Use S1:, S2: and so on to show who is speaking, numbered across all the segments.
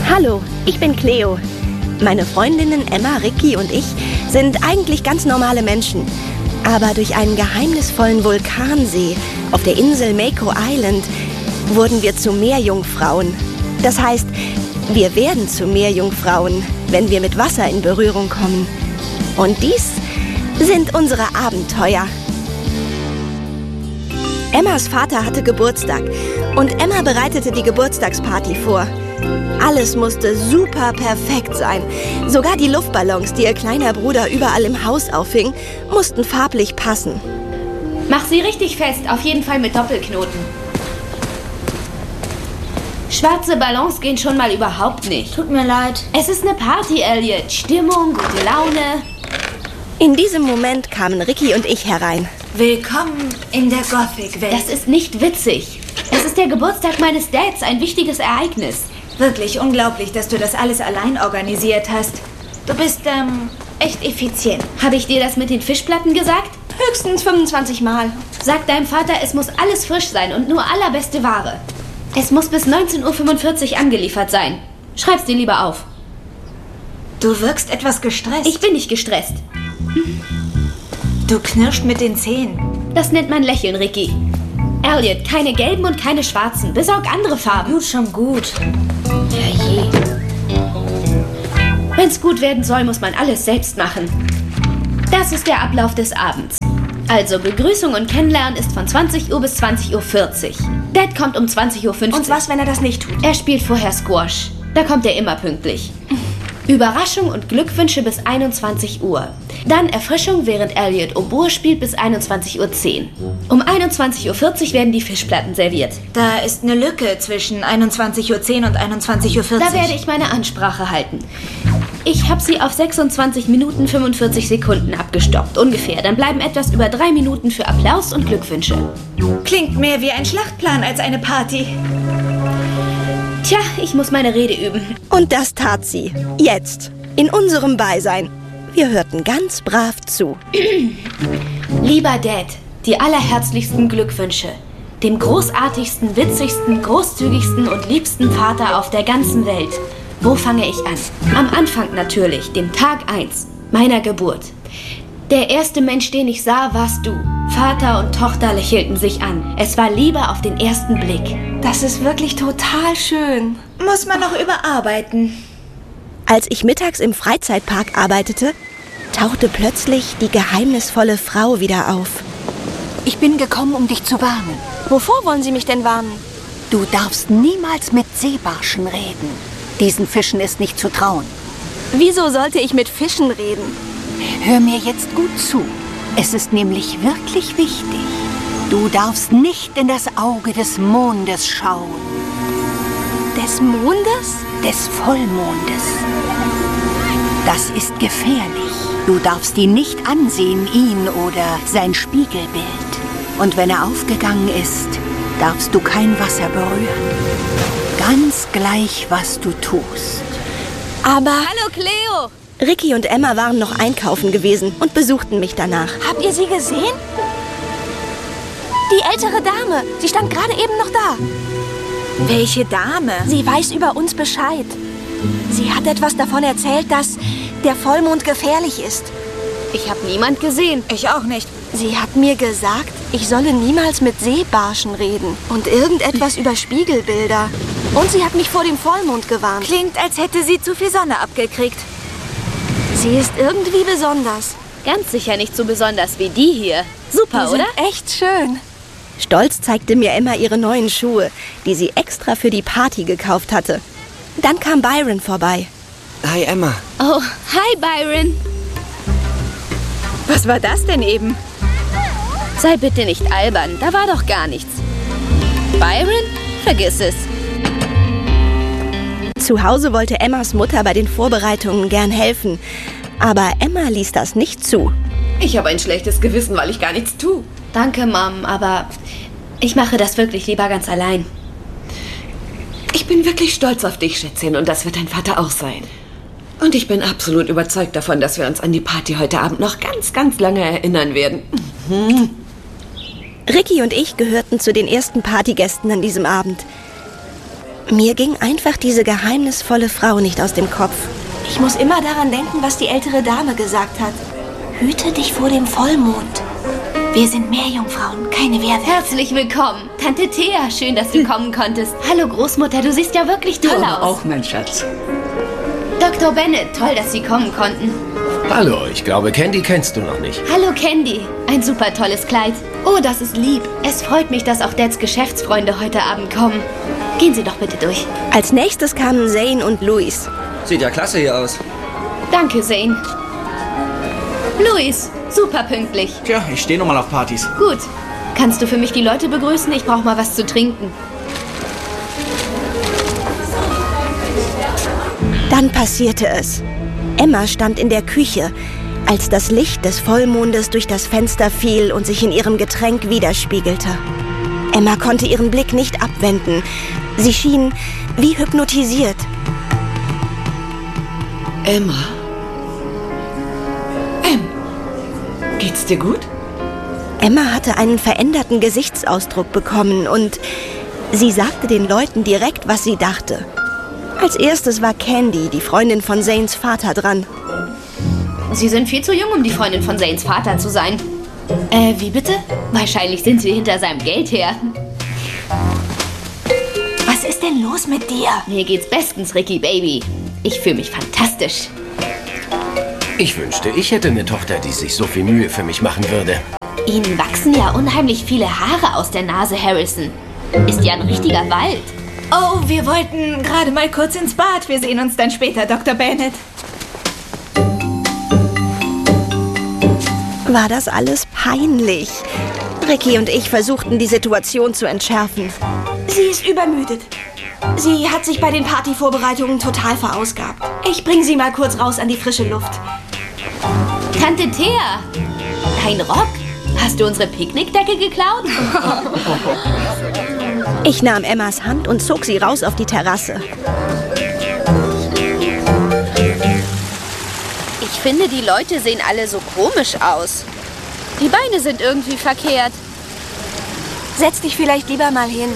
S1: Hallo, ich bin Cleo. Meine Freundinnen Emma, Ricky und ich sind eigentlich ganz normale Menschen. Aber durch einen geheimnisvollen Vulkansee auf der Insel Mako Island wurden wir zu Meerjungfrauen. Das heißt, wir werden zu Meerjungfrauen, wenn wir mit Wasser in Berührung kommen. Und dies sind unsere Abenteuer. Emmas Vater hatte Geburtstag und Emma bereitete die Geburtstagsparty vor. Alles musste super perfekt sein. Sogar die Luftballons, die ihr kleiner Bruder überall im Haus auffing, mussten farblich passen.
S2: Mach sie richtig fest, auf jeden Fall mit Doppelknoten. Schwarze Ballons gehen schon mal überhaupt nicht.
S3: Tut mir leid.
S2: Es ist eine Party, Elliot. Stimmung, gute Laune.
S1: In diesem Moment kamen Ricky und ich herein.
S3: Willkommen in der Gothic-Welt.
S2: Das ist nicht witzig. Es ist der Geburtstag meines Dads, ein wichtiges Ereignis.
S3: Wirklich unglaublich, dass du das alles allein organisiert hast. Du bist, echt effizient.
S2: Habe ich dir das mit den Fischplatten gesagt?
S1: Höchstens 25 Mal.
S2: Sag deinem Vater, es muss alles frisch sein und nur allerbeste Ware. Es muss bis 19:45 Uhr angeliefert sein. Schreib's dir lieber auf.
S3: Du wirkst etwas gestresst.
S2: Ich bin nicht gestresst.
S3: Du knirscht mit den Zähnen.
S2: Das nennt man Lächeln, Ricky. Elliot, keine gelben und keine schwarzen. Besorg andere Farben.
S3: Gut, schon gut.
S2: Herrje. Wenn's gut werden soll, muss man alles selbst machen. Das ist der Ablauf des Abends. Also, Begrüßung und Kennenlernen ist von 20 Uhr bis 20:40 Uhr. Dad kommt um 20:50 Uhr.
S1: Und was, wenn er das nicht tut?
S2: Er spielt vorher Squash. Da kommt er immer pünktlich. Überraschung und Glückwünsche bis 21 Uhr. Dann Erfrischung, während Elliot Oboe spielt bis 21:10 Uhr. Um 21:40 Uhr werden die Fischplatten serviert.
S3: Da ist eine Lücke zwischen 21:10 Uhr und 21:40 Uhr.
S2: Da werde ich meine Ansprache halten. Ich habe sie auf 26 Minuten 45 Sekunden abgestoppt, ungefähr. Dann bleiben etwas über 3 Minuten für Applaus und Glückwünsche.
S3: Klingt mehr wie ein Schlachtplan als eine Party.
S2: Tja, ich muss meine Rede üben.
S1: Und das tat sie. Jetzt. In unserem Beisein. Wir hörten ganz brav zu.
S2: Lieber Dad, die allerherzlichsten Glückwünsche. Dem großartigsten, witzigsten, großzügigsten und liebsten Vater auf der ganzen Welt. Wo fange ich an? Am Anfang natürlich, dem Tag 1, meiner Geburt. Der erste Mensch, den ich sah, warst du. Vater und Tochter lächelten sich an. Es war Liebe auf den ersten Blick.
S1: Das ist wirklich total schön.
S3: Muss man noch überarbeiten.
S1: Als ich mittags im Freizeitpark arbeitete, tauchte plötzlich die geheimnisvolle Frau wieder auf.
S4: Ich bin gekommen, um dich zu warnen.
S1: Wovor wollen Sie mich denn warnen?
S4: Du darfst niemals mit Seebarschen reden. Diesen Fischen ist nicht zu trauen.
S1: Wieso sollte ich mit Fischen reden?
S4: Hör mir jetzt gut zu. Es ist nämlich wirklich wichtig. Du darfst nicht in das Auge des Mondes schauen.
S1: Des Mondes?
S4: Des Vollmondes. Das ist gefährlich. Du darfst ihn nicht ansehen, ihn oder sein Spiegelbild. Und wenn er aufgegangen ist, darfst du kein Wasser berühren. Ganz gleich, was du tust.
S1: Aber...
S2: Hallo, Cleo!
S1: Ricky und Emma waren noch einkaufen gewesen und besuchten mich danach.
S5: Habt ihr sie gesehen? Die ältere Dame. Sie stand gerade eben noch da.
S3: Welche Dame?
S5: Sie weiß über uns Bescheid. Sie hat etwas davon erzählt, dass der Vollmond gefährlich ist.
S2: Ich habe niemand gesehen.
S3: Ich auch nicht.
S5: Sie hat mir gesagt, ich solle niemals mit Seebarschen reden. Und irgendetwas über Spiegelbilder. Und sie hat mich vor dem Vollmond gewarnt.
S3: Klingt, als hätte sie zu viel Sonne abgekriegt.
S5: Sie ist irgendwie besonders.
S2: Ganz sicher nicht so besonders wie die hier. Super,
S5: Die sind
S2: oder?
S5: echt schön.
S1: Stolz zeigte mir Emma ihre neuen Schuhe, die sie extra für die Party gekauft hatte. Dann kam Byron vorbei.
S6: Hi, Emma.
S2: Oh, hi, Byron.
S3: Was war das denn eben?
S2: Sei bitte nicht albern, da war doch gar nichts. Byron? Vergiss es.
S1: Zu Hause wollte Emmas Mutter bei den Vorbereitungen gern helfen. Aber Emma ließ das nicht zu.
S7: Ich habe ein schlechtes Gewissen, weil ich gar nichts tue.
S2: Danke, Mom, aber ich mache das wirklich lieber ganz allein.
S7: Ich bin wirklich stolz auf dich, Schätzchen, und das wird dein Vater auch sein. Und ich bin absolut überzeugt davon, dass wir uns an die Party heute Abend noch ganz, ganz lange erinnern werden.
S1: Ricky und ich gehörten zu den ersten Partygästen an diesem Abend. Mir ging einfach diese geheimnisvolle Frau nicht aus dem Kopf.
S5: Ich muss immer daran denken, was die ältere Dame gesagt hat. Hüte dich vor dem Vollmond. Wir sind Meerjungfrauen, keine Wehrwürfe.
S2: Herzlich willkommen. Tante Thea, schön, dass du kommen konntest. Hallo Großmutter, du siehst ja wirklich toll aus.
S6: Auch, mein Schatz.
S2: Dr. Bennett, toll, dass Sie kommen konnten.
S8: Hallo, ich glaube, Candy kennst du noch nicht.
S2: Hallo Candy, ein super tolles Kleid. Oh, das ist lieb. Es freut mich, dass auch Dads Geschäftsfreunde heute Abend kommen. Gehen Sie doch bitte durch.
S1: Als nächstes kamen Zane und Louis.
S9: Sieht ja klasse hier aus.
S2: Danke, Zane. Louis, super pünktlich.
S9: Tja, ich stehe noch mal auf Partys.
S2: Gut. Kannst du für mich die Leute begrüßen? Ich brauche mal was zu trinken.
S1: Dann passierte es. Emma stand in der Küche, als das Licht des Vollmondes durch das Fenster fiel und sich in ihrem Getränk widerspiegelte. Emma konnte ihren Blick nicht abwenden. Sie schien wie hypnotisiert.
S7: Emma? Geht's dir gut?
S1: Emma hatte einen veränderten Gesichtsausdruck bekommen und sie sagte den Leuten direkt, was sie dachte. Als erstes war Candy, die Freundin von Zanes Vater, dran.
S2: Sie sind viel zu jung, um die Freundin von Zanes Vater zu sein. Wie bitte? Wahrscheinlich sind Sie hinter seinem Geld her.
S5: Was ist denn los mit dir?
S2: Mir geht's bestens, Ricky Baby. Ich fühle mich fantastisch.
S8: Ich wünschte, ich hätte eine Tochter, die sich so viel Mühe für mich machen würde.
S2: Ihnen wachsen ja unheimlich viele Haare aus der Nase, Harrison. Ist ja ein richtiger Wald.
S3: Oh, wir wollten gerade mal kurz ins Bad. Wir sehen uns dann später, Dr. Bennett.
S1: War das alles peinlich? Ricky und ich versuchten, die Situation zu entschärfen.
S5: Sie ist übermüdet. Sie hat sich bei den Partyvorbereitungen total verausgabt. Ich bringe sie mal kurz raus an die frische Luft.
S2: Tante Thea, dein Rock? Hast du unsere Picknickdecke geklaut?
S1: Ich nahm Emmas Hand und zog sie raus auf die Terrasse.
S2: Ich finde, die Leute sehen alle so komisch aus. Die Beine sind irgendwie verkehrt.
S5: Setz dich vielleicht lieber mal hin.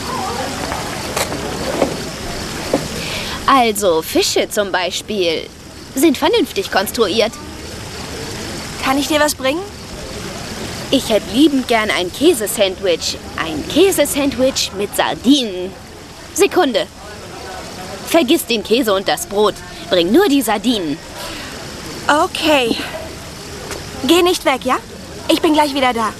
S2: Also, Fische zum Beispiel sind vernünftig konstruiert.
S5: Kann ich dir was bringen?
S2: Ich hätte liebend gern ein Käsesandwich. Ein Käsesandwich mit Sardinen. Sekunde. Vergiss den Käse und das Brot. Bring nur die Sardinen.
S5: Okay. Geh nicht weg, ja? Ich bin gleich wieder da.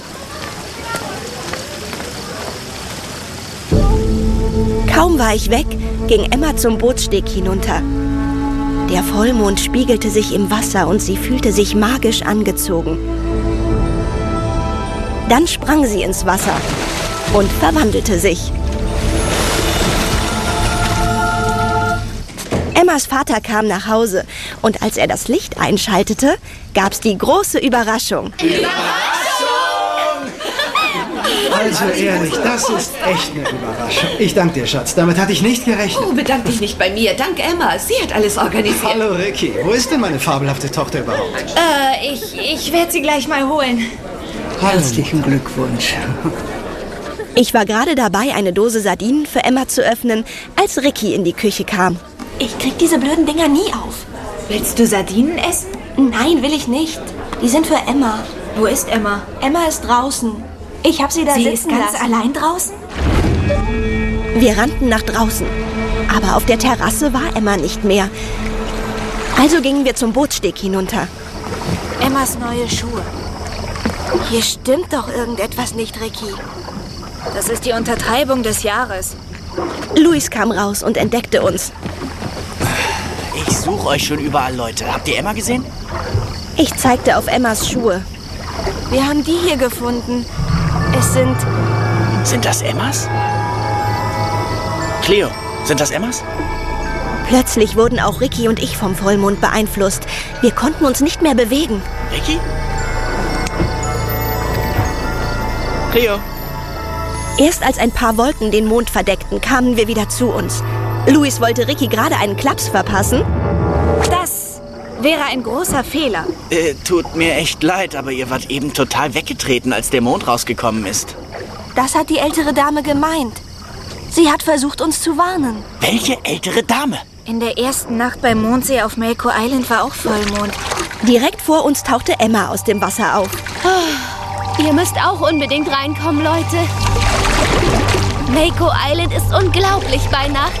S1: Kaum war ich weg, ging Emma zum Bootssteg hinunter. Der Vollmond spiegelte sich im Wasser und sie fühlte sich magisch angezogen. Dann sprang sie ins Wasser und verwandelte sich. Emmas Vater kam nach Hause und als er das Licht einschaltete, gab's die große Überraschung.
S10: Also ehrlich, das ist echt eine Überraschung. Ich danke dir, Schatz. Damit hatte ich nicht gerechnet.
S7: Oh, bedank dich nicht bei mir. Dank Emma. Sie hat alles organisiert.
S10: Hallo, Ricky. Wo ist denn meine fabelhafte Tochter überhaupt?
S3: Ich werde sie gleich mal holen.
S6: Herzlichen Glückwunsch.
S1: Ich war gerade dabei, eine Dose Sardinen für Emma zu öffnen, als Ricky in die Küche kam.
S5: Ich krieg diese blöden Dinger nie auf.
S3: Willst du Sardinen essen?
S5: Nein, will ich nicht. Die sind für Emma.
S3: Wo ist Emma?
S5: Emma ist draußen. Ich habe sie da
S3: Sie
S5: sitzen
S3: ist ganz
S5: lassen.
S3: allein draußen?
S1: Wir rannten nach draußen, aber auf der Terrasse war Emma nicht mehr. Also gingen wir zum Bootssteg hinunter.
S5: Emmas neue Schuhe. Hier stimmt doch irgendetwas nicht, Ricky.
S3: Das ist die Untertreibung des Jahres.
S1: Louis kam raus und entdeckte uns.
S9: Ich suche euch schon überall, Leute. Habt ihr Emma gesehen?
S1: Ich zeigte auf Emmas Schuhe.
S5: Wir haben die hier gefunden. Es sind...
S9: Sind das Emmas? Cleo, sind das Emmas?
S1: Plötzlich wurden auch Ricky und ich vom Vollmond beeinflusst. Wir konnten uns nicht mehr bewegen.
S9: Ricky? Cleo?
S1: Erst als ein paar Wolken den Mond verdeckten, kamen wir wieder zu uns. Louis wollte Ricky gerade einen Klaps verpassen.
S3: Das wäre ein großer Fehler.
S9: Tut mir echt leid, aber ihr wart eben total weggetreten, als der Mond rausgekommen ist.
S5: Das hat die ältere Dame gemeint. Sie hat versucht, uns zu warnen.
S9: Welche ältere Dame?
S3: In der ersten Nacht beim Mondsee auf Mako Island war auch Vollmond.
S1: Direkt vor uns tauchte Emma aus dem Wasser auf.
S2: Oh, ihr müsst auch unbedingt reinkommen, Leute. Mako Island ist unglaublich bei Nacht.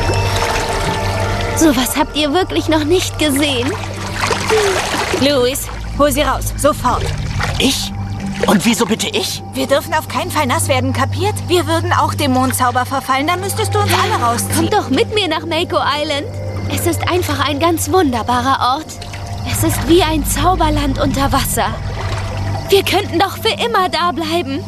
S2: Sowas habt ihr wirklich noch nicht gesehen.
S3: Louis, hol sie raus. Sofort.
S9: Ich? Und wieso bitte ich?
S3: Wir dürfen auf keinen Fall nass werden, kapiert? Wir würden auch dem Mondzauber verfallen. Dann müsstest du uns alle rausziehen.
S2: Kommt doch mit mir nach Mako Island. Es ist einfach ein ganz wunderbarer Ort. Es ist wie ein Zauberland unter Wasser. Wir könnten doch für immer da bleiben.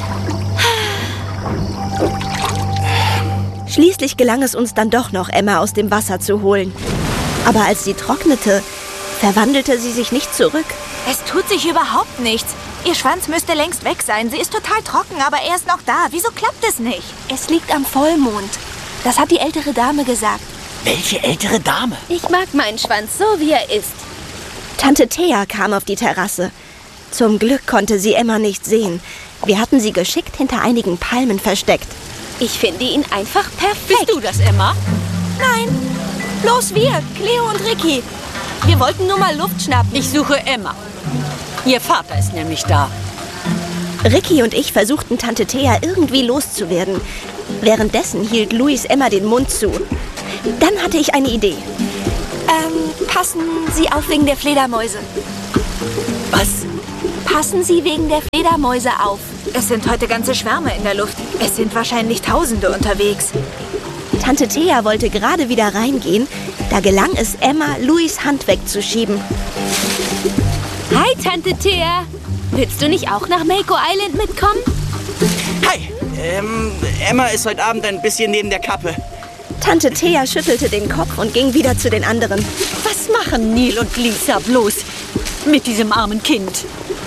S1: Schließlich gelang es uns dann doch noch, Emma aus dem Wasser zu holen. Aber als sie trocknete, verwandelte sie sich nicht zurück.
S3: Es tut sich überhaupt nichts. Ihr Schwanz müsste längst weg sein. Sie ist total trocken, aber er ist noch da. Wieso klappt es nicht?
S5: Es liegt am Vollmond. Das hat die ältere Dame gesagt.
S9: Welche ältere Dame?
S2: Ich mag meinen Schwanz so, wie er ist.
S1: Tante Thea kam auf die Terrasse. Zum Glück konnte sie Emma nicht sehen. Wir hatten sie geschickt hinter einigen Palmen versteckt.
S2: Ich finde ihn einfach perfekt.
S11: Bist du das, Emma?
S5: Nein, bloß wir, Cleo und Ricky. Wir wollten nur mal Luft schnappen.
S11: Ich suche Emma. Ihr Vater ist nämlich da.
S1: Ricky und ich versuchten Tante Thea irgendwie loszuwerden. Währenddessen hielt Louis Emma den Mund zu. Dann hatte ich eine Idee.
S5: Passen Sie auf wegen der Fledermäuse.
S9: Was?
S5: Passen Sie wegen der Fledermäuse auf.
S3: Es sind heute ganze Schwärme in der Luft. Es sind wahrscheinlich Tausende unterwegs.
S1: Tante Thea wollte gerade wieder reingehen. Da gelang es Emma, Louis' Hand wegzuschieben.
S2: Hi, Tante Thea. Willst du nicht auch nach Mako Island mitkommen?
S9: Hi, Emma ist heute Abend ein bisschen neben der Kappe.
S1: Tante Thea schüttelte den Kopf und ging wieder zu den anderen.
S11: Was machen Neil und Lisa bloß mit diesem armen Kind?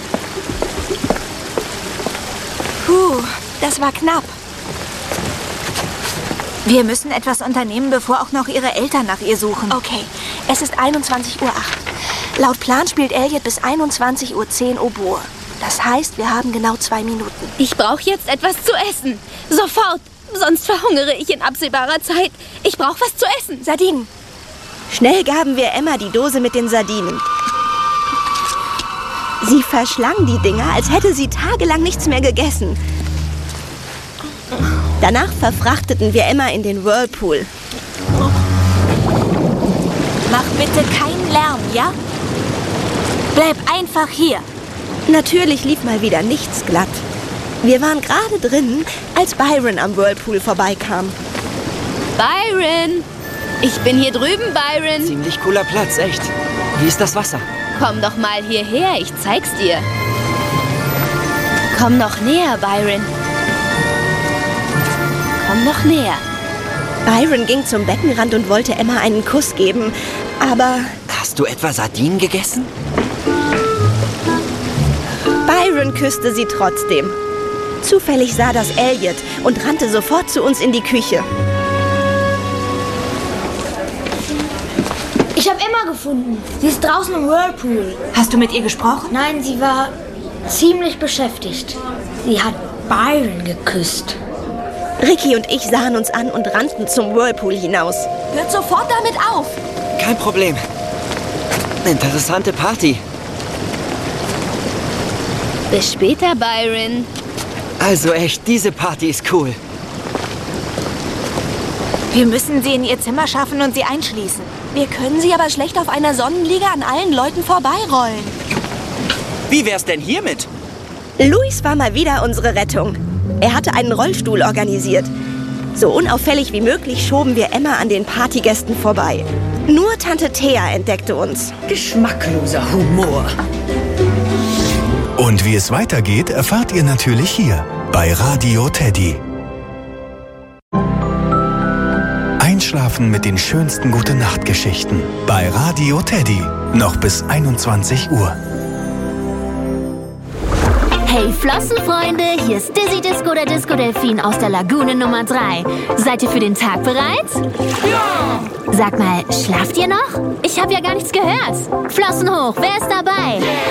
S5: Puh, das war knapp.
S3: Wir müssen etwas unternehmen, bevor auch noch ihre Eltern nach ihr suchen.
S5: Okay, es ist 21:08 Uhr. Laut Plan spielt Elliot bis 21:10 Uhr Oboe. Das heißt, wir haben genau 2 Minuten.
S2: Ich brauche jetzt etwas zu essen. Sofort. Sonst verhungere ich in absehbarer Zeit. Ich brauche was zu essen.
S5: Sardinen.
S1: Schnell gaben wir Emma die Dose mit den Sardinen. Sie verschlang die Dinger, als hätte sie tagelang nichts mehr gegessen. Danach verfrachteten wir Emma in den Whirlpool.
S3: Mach bitte keinen Lärm, ja? Bleib einfach hier.
S1: Natürlich lief mal wieder nichts glatt. Wir waren gerade drin, als Byron am Whirlpool vorbeikam.
S2: Byron! Ich bin hier drüben, Byron.
S12: Ziemlich cooler Platz, echt. Wie ist das Wasser?
S2: Komm doch mal hierher, ich zeig's dir. Komm noch näher, Byron. Komm noch näher.
S1: Byron ging zum Beckenrand und wollte Emma einen Kuss geben, aber...
S12: Hast du etwa Sardinen gegessen?
S1: Byron küsste sie trotzdem. Zufällig sah das Elliot und rannte sofort zu uns in die Küche.
S13: Ich habe Emma gefunden. Sie ist draußen im Whirlpool.
S3: Hast du mit ihr gesprochen?
S13: Nein, sie war ziemlich beschäftigt. Sie hat Byron geküsst.
S1: Ricky und ich sahen uns an und rannten zum Whirlpool hinaus.
S5: Hört sofort damit auf.
S12: Kein Problem. Interessante Party.
S2: Bis später, Byron.
S12: Also echt, diese Party ist cool.
S3: Wir müssen sie in ihr Zimmer schaffen und sie einschließen.
S5: Wir können sie aber schlecht auf einer Sonnenliege an allen Leuten vorbeirollen.
S9: Wie wär's denn hiermit?
S1: Louis war mal wieder unsere Rettung. Er hatte einen Rollstuhl organisiert. So unauffällig wie möglich schoben wir Emma an den Partygästen vorbei. Nur Tante Thea entdeckte uns.
S6: Geschmackloser Humor.
S14: Und wie es weitergeht, erfahrt ihr natürlich hier bei Radio Teddy. Einschlafen mit den schönsten Gute-Nacht-Geschichten bei Radio Teddy. Noch bis 21 Uhr.
S15: Hey Flossenfreunde, hier ist Dizzy Disco, der Disco-Delfin aus der Lagune Nummer 3. Seid ihr für den Tag bereit? Ja! Sag mal, schlaft ihr noch? Ich habe ja gar nichts gehört. Flossen hoch, wer ist dabei?